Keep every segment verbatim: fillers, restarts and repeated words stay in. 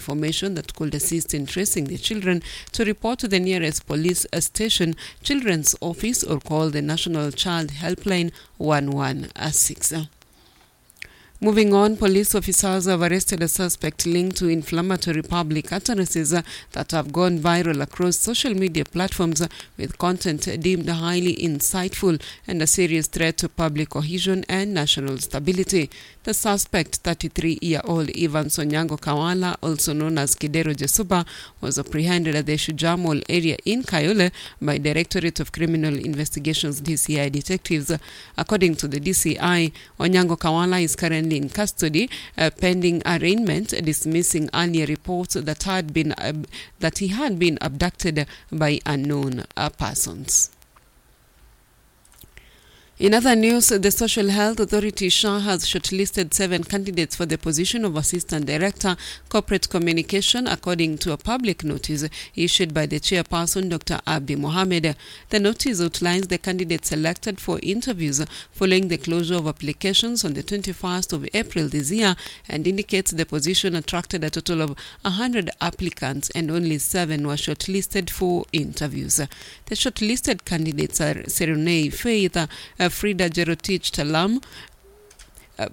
information that could assist in tracing the children, to report to the nearest police station, children's office, or call the National Child Helpline one one six. Moving on, police officers have arrested a suspect linked to inflammatory public utterances uh, that have gone viral across social media platforms uh, with content deemed highly insightful and a serious threat to public cohesion and national stability. The suspect, thirty-three-year-old Evans Onyango Kawala, also known as Kidero Jesuba, was apprehended at the Shujaa Mall area in Kayole by Directorate of Criminal Investigations D C I detectives. According to the D C I, Onyango Kawala is currently in custody uh, pending arraignment, dismissing earlier reports that had been uh, that he had been abducted by unknown uh, persons. In other news, the Social Health Authority S H A has shortlisted seven candidates for the position of Assistant Director, Corporate Communication, according to a public notice issued by the chairperson, Doctor Abdi Mohamed. The notice outlines the candidates selected for interviews following the closure of applications on the twenty-first of April this year and indicates the position attracted a total of one hundred applicants and only seven were shortlisted for interviews. The shortlisted candidates are Serunei Faith, uh, Frida Jerotich Talam, uh,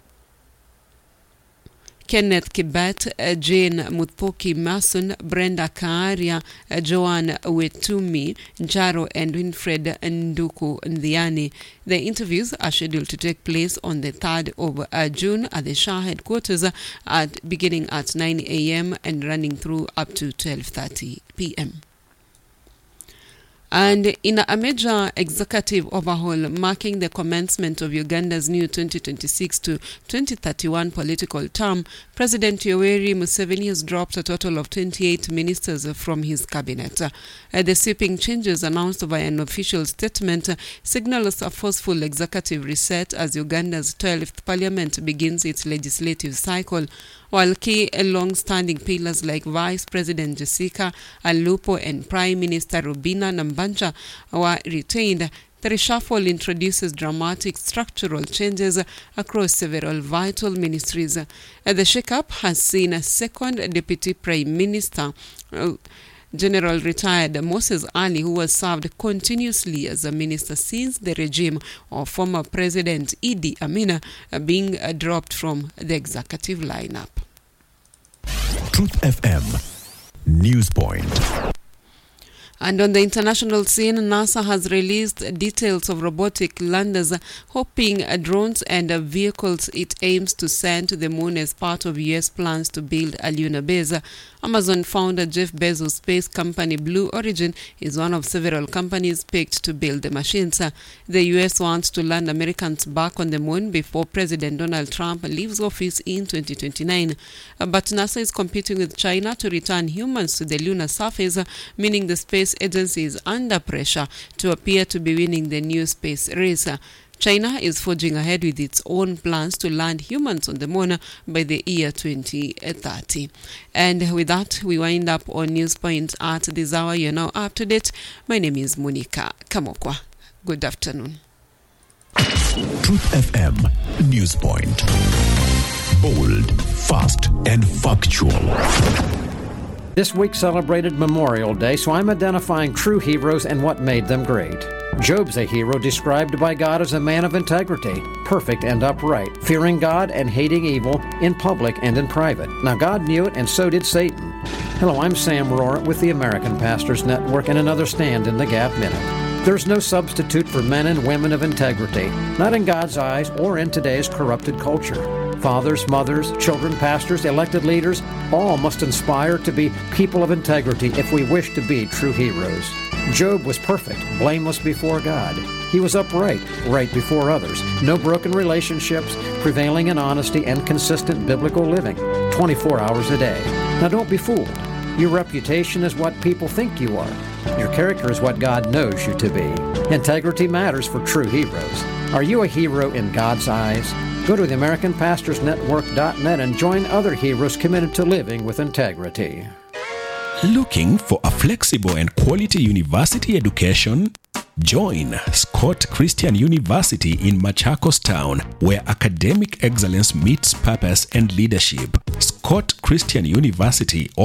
Kenneth Kibet, uh, Jane Mutpoki Mason, Brenda Kaaria, uh, Joanne Wetumi, Njaro, and Winfred Nduku Ndiani. The interviews are scheduled to take place on the third of uh, June at the S H A headquarters, uh, at beginning at nine a m and running through up to twelve thirty p m And in a major executive overhaul marking the commencement of Uganda's new twenty twenty-six to twenty thirty-one political term, President Yoweri Museveni has dropped a total of twenty-eight ministers from his cabinet. Uh, the sweeping changes announced via an official statement uh, signals a forceful executive reset as Uganda's twelfth parliament begins its legislative cycle. While key long-standing pillars like Vice President Jessica Alupo and Prime Minister Rubina Nambanja were retained, the reshuffle introduces dramatic structural changes across several vital ministries. The shake-up has seen a second Deputy Prime Minister, uh, General retired Moses Ali, who was served continuously as a minister since the regime of former President Idi Amin, uh, being uh, dropped from the executive lineup. Truth F M News Point. And on the international scene, NASA has released details of robotic landers, hopping drones and vehicles it aims to send to the moon as part of U S plans to build a lunar base. Amazon founder Jeff Bezos' space company Blue Origin is one of several companies picked to build the machines. The U S wants to land Americans back on the moon before President Donald Trump leaves office in twenty twenty-nine. But NASA is competing with China to return humans to the lunar surface, meaning the space agency is under pressure to appear to be winning the new space race. China is forging ahead with its own plans to land humans on the moon by the year twenty thirty. And with that, we wind up on News Point at this hour. You're now up to date. My name is Monica Kamokwa. Good afternoon. Truth F M News Point. Bold, fast, and factual. This week celebrated Memorial Day, so I'm identifying true heroes and what made them great. Job's a hero described by God as a man of integrity, perfect and upright, fearing God and hating evil in public and in private. Now God knew it, and so did Satan. Hello, I'm Sam Rohr with the American Pastors Network and another Stand in the Gap Minute. There's no substitute for men and women of integrity, not in God's eyes or in today's corrupted culture. Fathers, mothers, children, pastors, elected leaders, all must inspire to be people of integrity if we wish to be true heroes. Job was perfect, blameless before God. He was upright, right before others. No broken relationships, prevailing in honesty and consistent biblical living, twenty-four hours a day. Now don't be fooled. Your reputation is what people think you are. Your character is what God knows you to be. Integrity matters for true heroes. Are you a hero in God's eyes? Go to the American Pastors Network dot net and join other heroes committed to living with integrity. Looking for a flexible and quality university education? Join Scott Christian University in Machakos Town, where academic excellence meets purpose and leadership. Scott Christian University